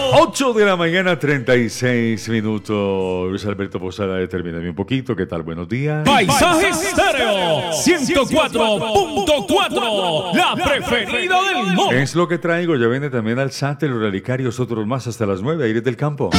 8 de la mañana, 36 minutos. Luis Alberto Posada, determíname un poquito. ¿Qué tal? Buenos días. Paisaje Estéreo 104.4, la preferida del mundo. Es lo que traigo. Ya viene también Alzate, los relicarios, otros más hasta las 9. Aires del campo.